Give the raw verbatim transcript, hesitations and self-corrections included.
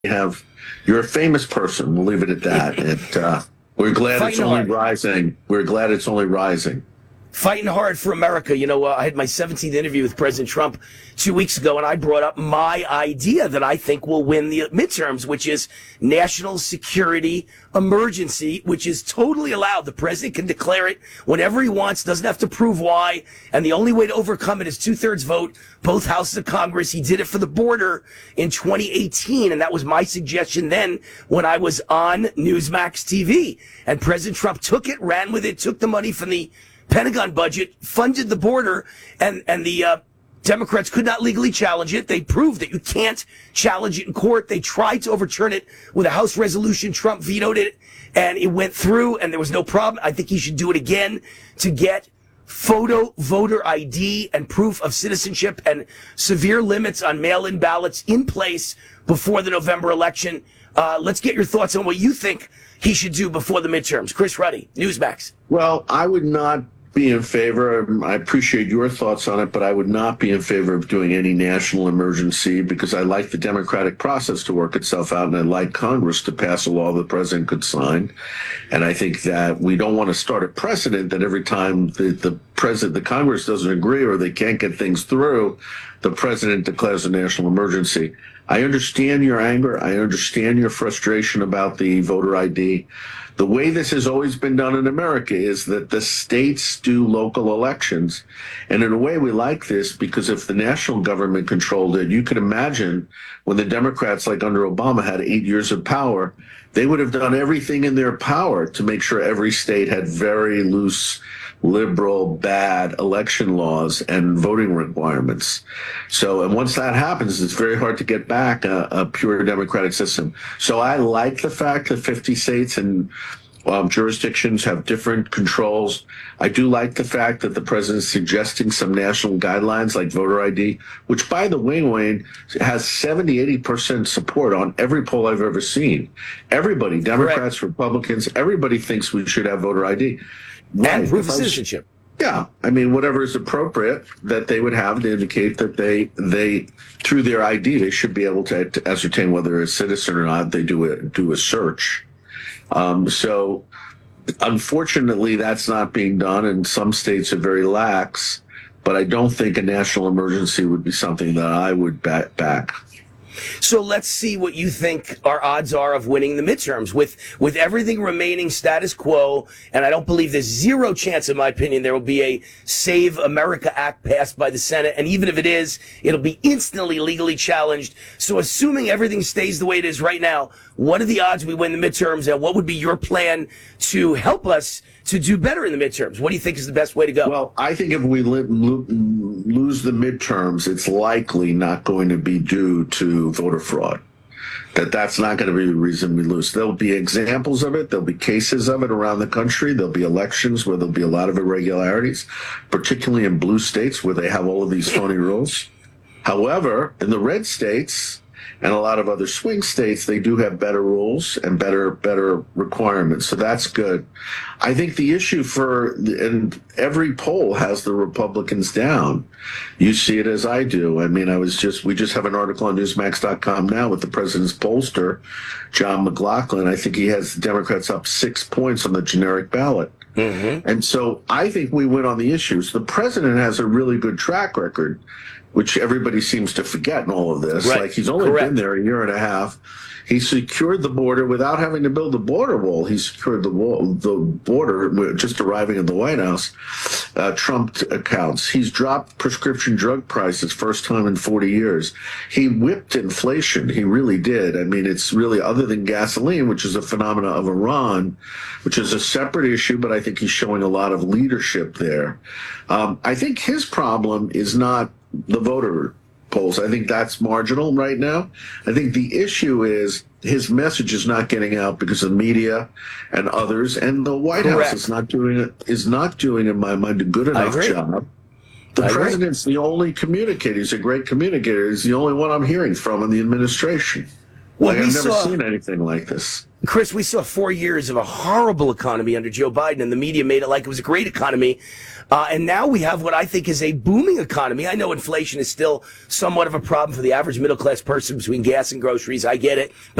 have you're a famous person. We'll leave it at that. And uh, we're glad Fighting it's only hard. rising. We're glad it's only rising. Fighting hard for America. You know, uh, I had my seventeenth interview with President Trump two weeks ago, and I brought up my idea that I think will win the midterms, which is national security emergency, which is totally allowed. The president can declare it whenever he wants, doesn't have to prove why, and the only way to overcome it is two-thirds vote, both houses of Congress. He did it for the border in twenty eighteen, and that was my suggestion then when I was on Newsmax T V. And President Trump took it, ran with it, took the money from the Pentagon budget, funded the border, and, and the uh, Democrats could not legally challenge it. They proved that you can't challenge it in court. They tried to overturn it with a House resolution. Trump vetoed it, and it went through, and there was no problem. I think he should do it again to get photo voter I D and proof of citizenship and severe limits on mail-in ballots in place before the November election. Uh, let's get your thoughts on what you think he should do before the midterms. Chris Ruddy, Newsmax. Well, I would not be in favor. I appreciate your thoughts on it, but I would not be in favor of doing any national emergency because I like the democratic process to work itself out, and I like Congress to pass a law the president could sign. And I think that we don't want to start a precedent that every time the, the president, the Congress doesn't agree or they can't get things through, the president declares a national emergency. I understand your anger. I understand your frustration about the voter I D. The way this has always been done in America is that the states do local elections. And in a way, we like this because if the national government controlled it, you can imagine when the Democrats, like under Obama, had eight years of power, they would have done everything in their power to make sure every state had very loose, liberal, bad election laws and voting requirements. So, and once that happens, it's very hard to get back a, a pure democratic system. So I like the fact that fifty states and um, jurisdictions have different controls. I do like the fact that the president's suggesting some national guidelines like voter I D, which, by the way, Wayne, has seventy, eighty percent support on every poll I've ever seen. Everybody, Democrats, Correct. Republicans, everybody thinks we should have voter I D. And right. proof of was, citizenship. Yeah. I mean, whatever is appropriate that they would have to indicate that they, they through their I D, they should be able to, to ascertain whether they're a citizen or not. They do a, do a search. Um, so, unfortunately, that's not being done, and some states are very lax. But I don't think a national emergency would be something that I would back. back. So let's see what you think our odds are of winning the midterms. With with everything remaining status quo, and I don't believe there's zero chance, in my opinion, there will be a Save America Act passed by the Senate. And even if it is, it'll be instantly legally challenged. So assuming everything stays the way it is right now, what are the odds we win the midterms, and what would be your plan to help us to do better in the midterms? What do you think is the best way to go? Well, I think if we li- lo- lose the midterms, it's likely not going to be due to voter fraud. That that's not going to be the reason we lose. There'll be examples of it. There'll be cases of it around the country. There'll be elections where there'll be a lot of irregularities, particularly in blue states where they have all of these phony rules. However, in the red states and a lot of other swing states, they do have better rules and better better requirements. So that's good. I think the issue for, and every poll has the Republicans down. You see it as I do. I mean, I was just, we just have an article on Newsmax dot com now with the president's pollster, John McLaughlin. I think he has the Democrats up six points on the generic ballot. Mm-hmm. And so I think we win on the issues. The president has a really good track record, which everybody seems to forget in all of this. Right. Like, he's only Correct. been there a year and a half. He secured the border without having to build a border wall. He secured the wall, the border just arriving at the White House. Uh, Trump accounts. He's dropped prescription drug prices first time in forty years. He whipped inflation. He really did. I mean, it's really, other than gasoline, which is a phenomena of Iran, which is a separate issue, but I think he's showing a lot of leadership there. Um, I think his problem is not the voter polls. I think that's marginal right now. I think the issue is his message is not getting out because of media and others, and the White Correct. House is not doing it, is not doing, in my mind, a good enough job. The I president's agree. the only communicator. He's a great communicator. He's the only one I'm hearing from in the administration. Well, Like, we I've never saw- seen anything like this. Chris, we saw four years of a horrible economy under Joe Biden, and the media made it like it was a great economy. Uh, and now we have what I think is a booming economy. I know inflation is still somewhat of a problem for the average middle class person between gas and groceries. I get it. But